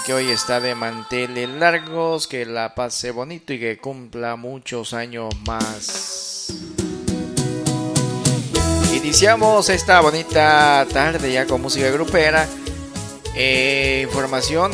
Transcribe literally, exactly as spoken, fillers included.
que hoy está de manteles largos, que la pase bonito y que cumpla muchos años más. Iniciamos esta bonita tarde ya con música grupera. Eh, información